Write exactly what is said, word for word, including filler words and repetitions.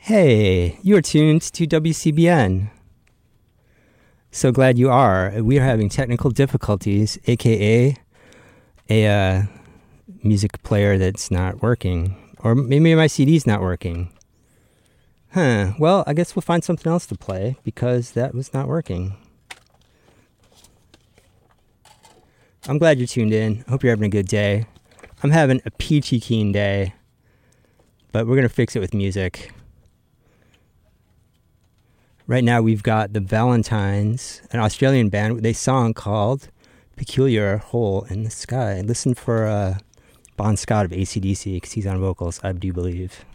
Hey, you are tuned to W C B N. So glad you are. We are having technical difficulties, aka a uh, music player that's not working. Or maybe my C D's not working. Huh, well, I guess we'll find something else to play because that was not working. I'm glad you're tuned in. Hope you're having a good day. I'm having a peachy keen day, but we're going to fix it with music. Right now we've got the Valentines, an Australian band with a song called Peculiar Hole in the Sky. Listen for uh, Bon Scott of A C D C because he's on vocals, I do believe.